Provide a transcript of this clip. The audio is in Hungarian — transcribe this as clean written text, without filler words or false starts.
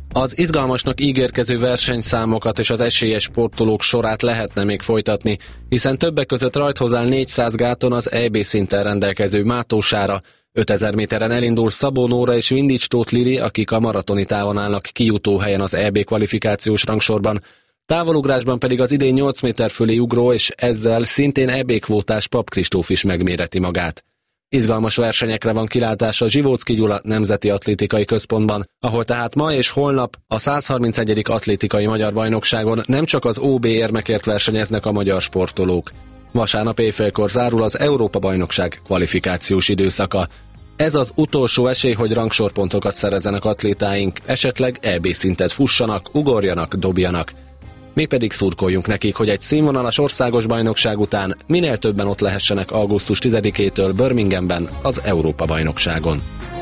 Az izgalmasnak ígérkező versenyszámokat és az esélyes sportolók sorát lehetne még folytatni, hiszen többek között rajthoz áll 400 gáton az EB szinten rendelkező Mátó Sára, 5000 méteren elindul Szabó Nóra és Vindics Tóth Lili, akik a maratoni távon állnak kijutó helyen az EB kvalifikációs rangsorban. Távolugrásban pedig az idén 8 méter fölé ugró és ezzel szintén EB kvótás Pap Kristóf is megméreti magát. Izgalmas versenyekre van kilátás a Zsivóczky Gyula Nemzeti Atlétikai Központban, ahol tehát ma és holnap a 131. atlétikai magyar bajnokságon nem csak az OB érmekért versenyeznek a magyar sportolók. Vasárnap éjfélkor zárul az Európa-bajnokság kvalifikációs időszaka. Ez az utolsó esély, hogy rangsorpontokat szerezzenek atlétáink, esetleg EB szintet fussanak, ugorjanak, dobjanak. Mi pedig szurkoljunk nekik, hogy egy színvonalas országos bajnokság után minél többen ott lehessenek augusztus 10-től Birminghamben az Európa-bajnokságon.